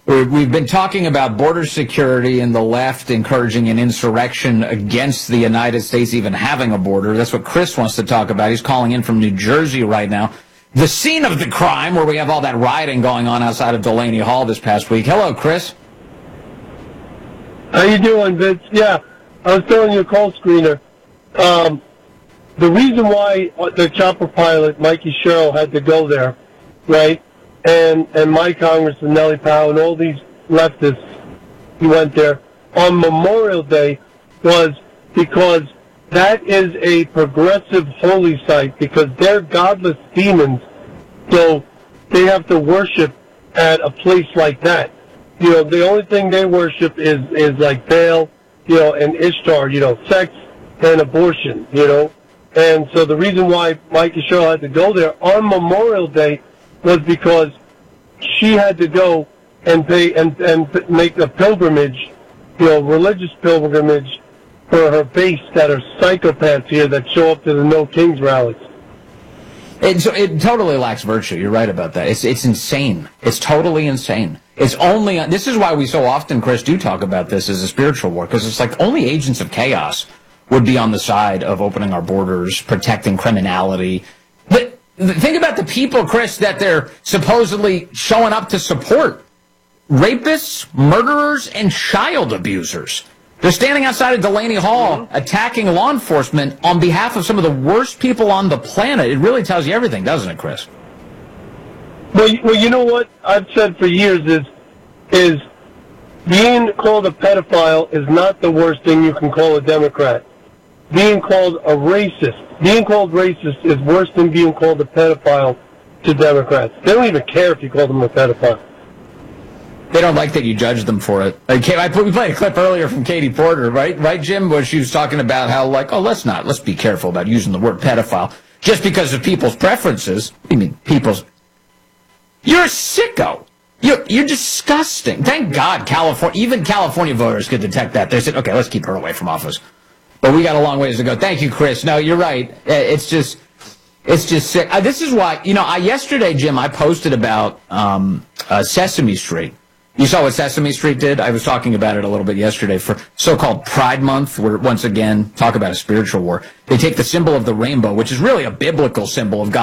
We've been talking about border security and the left encouraging an insurrection against the United States even having a border. That's what Chris wants to talk about. He's calling in from New Jersey right now, the scene of the crime where we have all that rioting going on outside of Delaney Hall this past week. Hello, Chris. How you doing, Vince? Yeah, I was telling you a call screener. The reason why the chopper pilot, Mikey Sherrill, had to go there, right, and my Congressman, Nellie Powell, and all these leftists who went there on Memorial Day was because that is a progressive holy site because they're godless demons, so they have to worship at a place like that. You know, the only thing they worship is like Baal, you know, and Ishtar, you know, sex and abortion, you know. And so the reason why Mikey Sherrill had to go there on Memorial Day was because she had to go and pay and make a pilgrimage, you know, religious pilgrimage for her base that are psychopaths here that show up to the No Kings rallies. It totally lacks virtue. You're right about that. It's insane. It's totally insane. It's only this is why we so often, Chris, do talk about this as a spiritual war, because it's like only agents of chaos would be on the side of opening our borders, protecting criminality. But think about the people, Chris, that they're supposedly showing up to support. Rapists, murderers, and child abusers. They're standing outside of Delaney Hall attacking law enforcement on behalf of some of the worst people on the planet. It really tells you everything, doesn't it, Chris? Well, you know what I've said for years is being called a pedophile is not the worst thing you can call a Democrat. Being called a racist, is worse than being called a pedophile to Democrats. They don't even care if you call them a pedophile. They don't like that you judge them for it. We played a clip earlier from Katie Porter, right, Jim, where she was talking about how, like, let's be careful about using the word pedophile just because of people's preferences. What do you mean, people's? You're a sicko. You're disgusting. Thank God even California voters could detect that. They said, okay, let's keep her away from office. But we got a long ways to go. Thank you, Chris. No, you're right. It's just sick. This is why, yesterday, Jim, I posted about Sesame Street. You saw what Sesame Street did? I was talking about it a little bit yesterday for so-called Pride Month, where, once again, talk about a spiritual war. They take the symbol of the rainbow, which is really a biblical symbol of God.